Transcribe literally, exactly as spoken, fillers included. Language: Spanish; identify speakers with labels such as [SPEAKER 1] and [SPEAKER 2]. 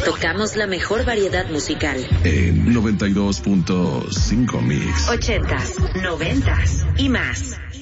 [SPEAKER 1] Tocamos la mejor variedad musical.
[SPEAKER 2] En noventa y dos punto cinco Mix.
[SPEAKER 1] Ochentas, noventas y más.